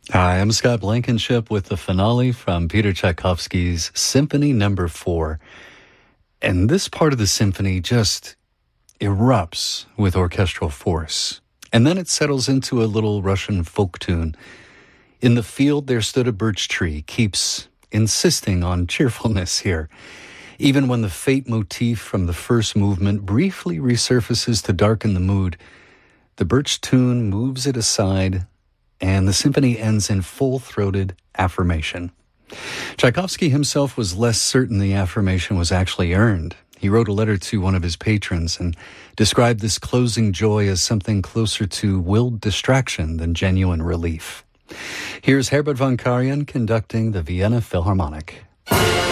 Hi, I'm Scott Blankenship with the finale from Peter Tchaikovsky's Symphony No. 4. And this part of the symphony just erupts with orchestral force. And then it settles into a little Russian folk tune. In the field there stood a birch tree, keeps insisting on cheerfulness here. Even when the fate motif from the first movement briefly resurfaces to darken the mood, the birch tune moves it aside, and the symphony ends in full-throated affirmation. Tchaikovsky himself was less certain the affirmation was actually earned. He wrote a letter to one of his patrons and described this closing joy as something closer to willed distraction than genuine relief. Here's Herbert von Karajan conducting the Vienna Philharmonic.